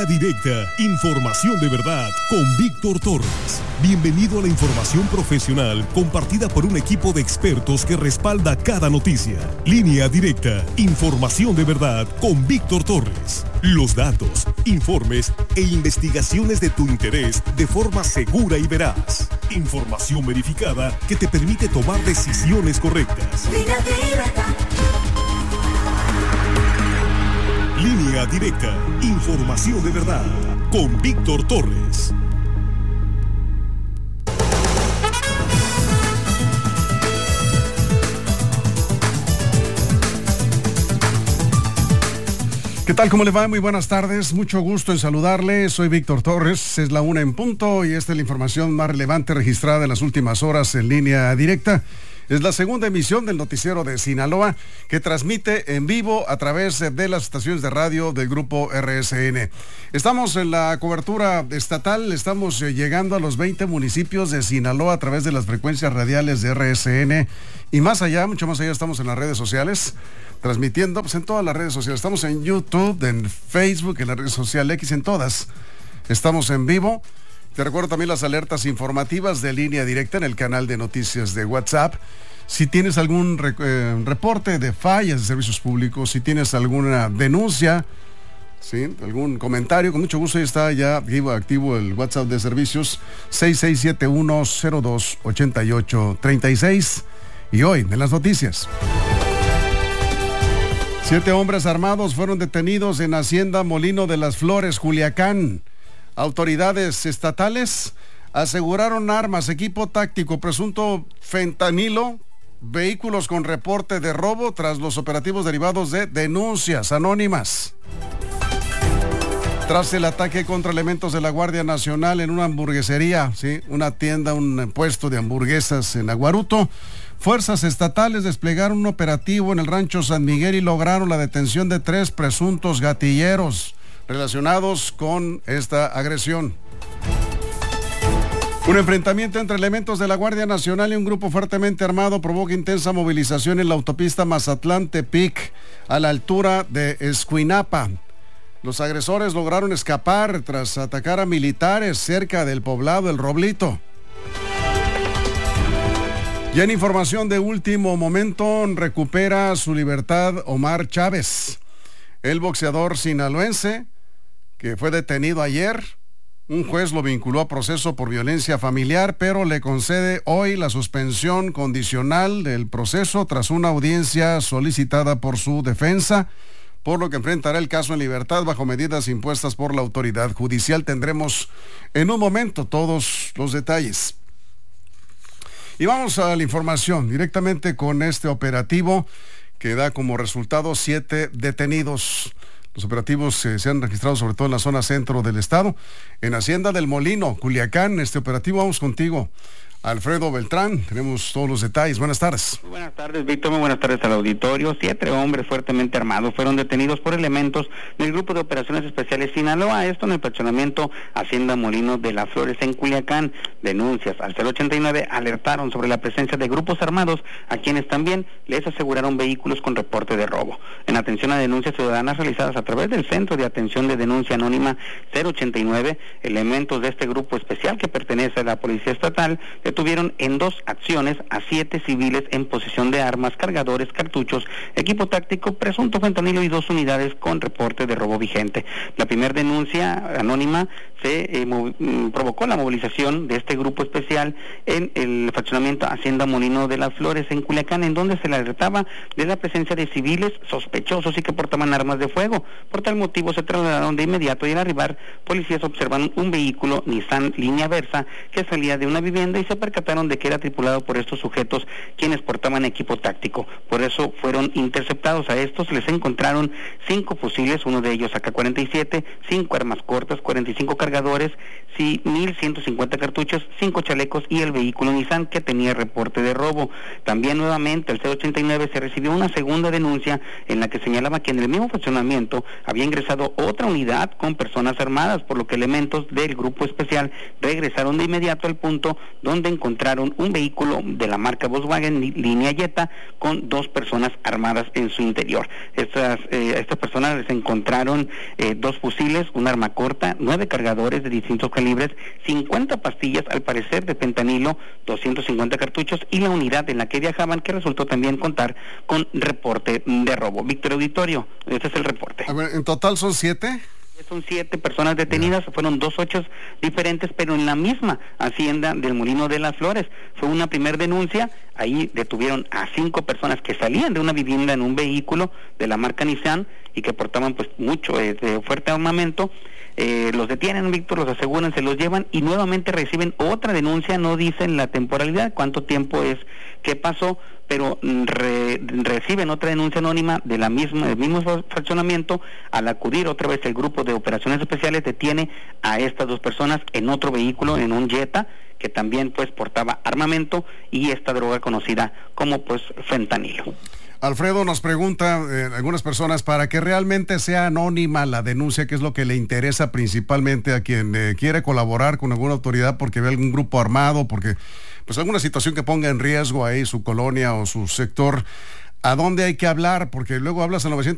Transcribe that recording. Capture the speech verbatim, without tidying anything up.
Línea Directa, información de verdad con Víctor Torres. Bienvenido a la información profesional compartida por un equipo de expertos que respalda cada noticia. Línea Directa, información de verdad con Víctor Torres. Los datos, informes e investigaciones de tu interés de forma segura y veraz. Información verificada que te permite tomar decisiones correctas. Línea Directa. Línea Directa, información de verdad, con Víctor Torres. ¿Qué tal? ¿Cómo le va? Muy buenas tardes, mucho gusto en saludarle. Soy Víctor Torres, es la una en punto y esta es la información más relevante registrada en las últimas horas en Línea Directa. Es la segunda emisión del noticiero de Sinaloa que transmite en vivo a través de las estaciones de radio del grupo R S N. Estamos en la cobertura estatal, estamos llegando a los veinte municipios de Sinaloa a través de las frecuencias radiales de R S N y más allá, mucho más allá, estamos en las redes sociales, transmitiendo pues, en todas las redes sociales. Estamos en YouTube, en Facebook, en la red social X, en todas. Estamos en vivo. Te recuerdo también las alertas informativas de Línea Directa en el canal de noticias de WhatsApp. Si tienes algún re, eh, reporte de fallas de servicios públicos, si tienes alguna denuncia, ¿sí? Algún comentario, con mucho gusto ahí está ya activo, activo el WhatsApp de servicios seis seis siete uno cero dos ocho ocho tres seis. Y hoy, en las noticias. Siete hombres armados fueron detenidos en Hacienda Molino de las Flores, Culiacán. Autoridades estatales aseguraron armas, equipo táctico, presunto fentanilo, vehículos con reporte de robo tras los operativos derivados de denuncias anónimas. Tras el ataque contra elementos de la Guardia Nacional en una hamburguesería, ¿sí? Una tienda, un puesto de hamburguesas en Aguaruto, fuerzas estatales desplegaron un operativo en el rancho San Miguel y lograron la detención de tres presuntos gatilleros relacionados con esta agresión. Un enfrentamiento entre elementos de la Guardia Nacional y un grupo fuertemente armado provoca intensa movilización en la autopista Mazatlán-Tepic, a la altura de Escuinapa. Los agresores lograron escapar tras atacar a militares cerca del poblado El Roblito. Y en información de último momento, recupera su libertad Omar Chávez. El boxeador sinaloense, que fue detenido ayer, un juez lo vinculó a proceso por violencia familiar, pero le concede hoy la suspensión condicional del proceso tras una audiencia solicitada por su defensa, por lo que enfrentará el caso en libertad bajo medidas impuestas por la autoridad judicial. Tendremos en un momento todos los detalles. Y vamos a la información directamente con este operativo que da como resultado siete detenidos. Los operativos eh, se han registrado sobre todo en la zona centro del estado. En Hacienda del Molino, Culiacán, este operativo, vamos contigo, Alfredo Beltrán, tenemos todos los detalles. Buenas tardes. Muy buenas tardes, Víctor, muy buenas tardes al auditorio. Siete hombres fuertemente armados fueron detenidos por elementos del Grupo de Operaciones Especiales Sinaloa, esto en el fraccionamiento Hacienda Molino de las Flores en Culiacán. Denuncias al cero ochenta y nueve alertaron sobre la presencia de grupos armados, a quienes también les aseguraron vehículos con reporte de robo. En atención a denuncias ciudadanas realizadas a través del Centro de Atención de Denuncia Anónima cero ochenta y nueve, elementos de este grupo especial que pertenece a la Policía Estatal detuvieron en dos acciones a siete civiles en posesión de armas, cargadores, cartuchos, equipo táctico, presunto fentanilo y dos unidades con reporte de robo vigente. La primera denuncia anónima se eh, mov- provocó la movilización de este grupo especial en el fraccionamiento Hacienda Molino de las Flores en Culiacán, en donde se le alertaba de la presencia de civiles sospechosos y que portaban armas de fuego. Por tal motivo se trasladaron de inmediato y al arribar, policías observan un vehículo Nissan Línea Versa que salía de una vivienda y se percataron de que era tripulado por estos sujetos quienes portaban equipo táctico. Por eso fueron interceptados a estos, les encontraron cinco fusiles, uno de ellos A K cuarenta y siete, cinco armas cortas, cuarenta y cinco cargadores, sí, mil ciento cincuenta cartuchos, cinco chalecos y el vehículo Nissan que tenía reporte de robo. También nuevamente al cero ochenta y nueve se recibió una segunda denuncia en la que señalaba que en el mismo funcionamiento había ingresado otra unidad con personas armadas, por lo que elementos del grupo especial regresaron de inmediato al punto donde encontraron un vehículo de la marca Volkswagen línea Jetta con dos personas armadas en su interior. Estas, eh, estas personas les encontraron eh, dos fusiles, un arma corta, nueve cargadores de distintos calibres, cincuenta pastillas al parecer de fentanilo, doscientos cincuenta cartuchos y la unidad en la que viajaban, que resultó también contar con reporte de robo. Víctor Auditorio, este es el reporte. A ver, ¿en total son siete? Son siete personas detenidas, fueron dos hechos diferentes, pero en la misma hacienda del Molino de las Flores. Fue una primera denuncia, ahí detuvieron a cinco personas que salían de una vivienda en un vehículo de la marca Nissan y que portaban pues mucho eh, de fuerte armamento. Eh, los detienen, Víctor, los aseguran, se los llevan y nuevamente reciben otra denuncia, no dicen la temporalidad, cuánto tiempo es que pasó, pero re, reciben otra denuncia anónima de la misma, del mismo fraccionamiento. Al acudir otra vez el grupo de operaciones especiales detiene a estas dos personas en otro vehículo, en un Jetta, que también pues portaba armamento y esta droga conocida como pues fentanilo. Alfredo nos pregunta, eh, algunas personas, para que realmente sea anónima la denuncia, que es lo que le interesa principalmente a quien eh, quiere colaborar con alguna autoridad porque ve algún grupo armado, porque pues alguna situación que ponga en riesgo ahí su colonia o su sector, ¿a dónde hay que hablar? Porque luego hablas al nueve